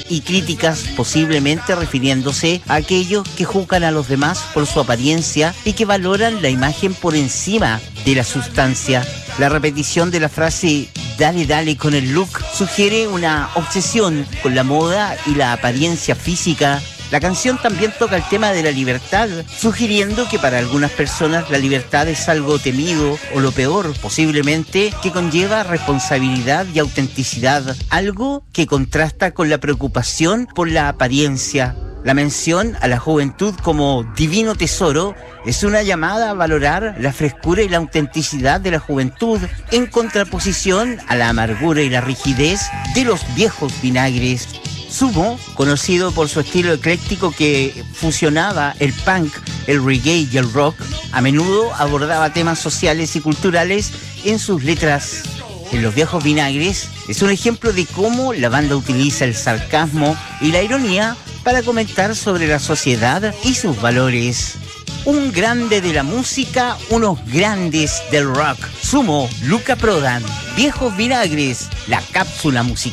y críticas, posiblemente refiriéndose a aquellos que juzgan a los demás por su apariencia y que valoran la imagen por encima de la sustancia. La repetición de la frase "dale, dale" con el look sugiere una obsesión con la moda y la apariencia física. La canción también toca el tema de la libertad, sugiriendo que para algunas personas la libertad es algo temido o lo peor, posiblemente, que conlleva responsabilidad y autenticidad, algo que contrasta con la preocupación por la apariencia. La mención a la juventud como divino tesoro es una llamada a valorar la frescura y la autenticidad de la juventud en contraposición a la amargura y la rigidez de los viejos vinagres. Sumo, conocido por su estilo ecléctico que fusionaba el punk, el reggae y el rock, a menudo abordaba temas sociales y culturales en sus letras. En Los Viejos Vinagres es un ejemplo de cómo la banda utiliza el sarcasmo y la ironía para comentar sobre la sociedad y sus valores. Un grande de la música, unos grandes del rock. Sumo, Luca Prodan, Viejos Vinagres, la cápsula musical.